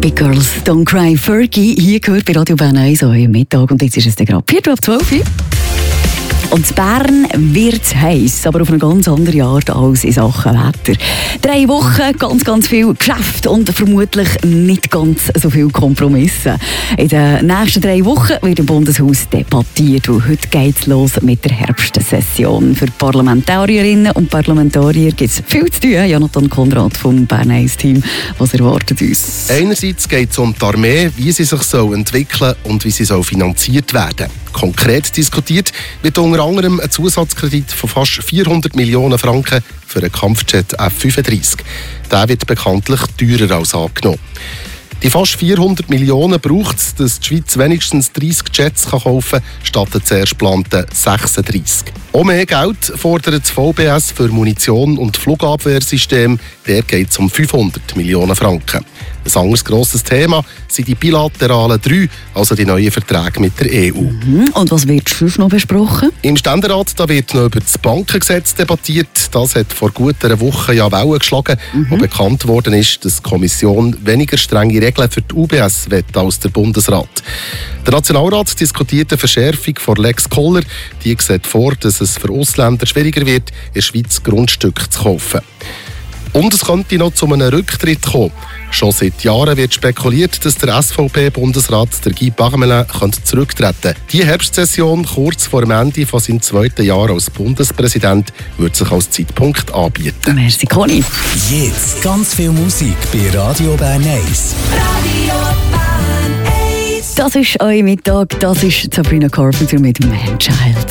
Big Girls Don't Cry. Fergie, hier gehört bei Radio Bern 1 am Mittag. Und jetzt ist es gerade 11:45. Und Bern wird heiß, aber auf eine ganz andere Art als in Sachen Wetter. 3 Wochen, ganz viel Geschäft und vermutlich nicht ganz so viel Kompromisse. In den nächsten 3 Wochen wird im Bundeshaus debattiert, weil heute geht es los mit der Herbstsession. Für Parlamentarierinnen und Parlamentarier gibt es viel zu tun. Jonathan Konrad vom Bern 1-Team, was erwartet uns? Einerseits geht es um die Armee, wie sie sich entwickeln soll und wie sie finanziert werden soll. Konkret diskutiert wird unter anderem ein Zusatzkredit von fast 400 Millionen Franken für einen Kampfjet F-35. Der wird bekanntlich teurer als angenommen. Die fast 400 Millionen braucht es, dass die Schweiz wenigstens 30 Jets kaufen kann, statt der zuerst geplanten 36. Auch mehr Geld fordert das VBS für Munition und Flugabwehrsystem. Der geht es um 500 Millionen Franken. Ein anderes grosses Thema sind die bilateralen 3, also die neuen Verträge mit der EU. Und was wird sonst noch besprochen? Im Ständerat da wird noch über das Bankengesetz debattiert. Das hat vor gut einer Woche ja Wellen geschlagen, wo bekannt worden ist, dass die Kommission weniger strenge Regeln für die UBS will als der Bundesrat. Der Nationalrat diskutiert eine Verschärfung von Lex Koller. Die sieht vor, dass es für Ausländer schwieriger wird, in der Schweiz Grundstücke zu kaufen. Und es könnte noch zu einem Rücktritt kommen. Schon seit Jahren wird spekuliert, dass der SVP-Bundesrat der Guy Parmelin zurücktreten könnte. Die Herbstsession, kurz vor dem Ende von seinem 2. Jahr als Bundespräsident, wird sich als Zeitpunkt anbieten. Merci, Conny. Jetzt ganz viel Musik bei Radio Bern 1. Das ist euer Mittag, das ist Sabrina Carpenter mit «Man Child».